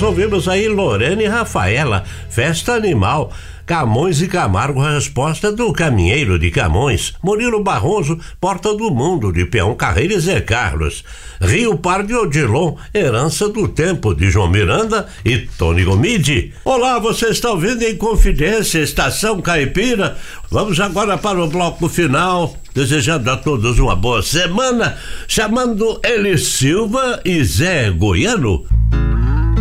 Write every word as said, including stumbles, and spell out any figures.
nós ouvimos aí Lorena e Rafaela, Festa Animal. Camões e Camargo, a resposta do Caminheiro de Camões. Murilo Barroso, Porta do Mundo, de Peão Carreira e Zé Carlos. Rio Par de Odilon, Herança do Tempo, de João Miranda e Tony Gomide. Olá, você está ouvindo em Confidência, Estação Caipira. Vamos agora para o bloco final, desejando a todos uma boa semana, chamando Eli Silva e Zé Goiano.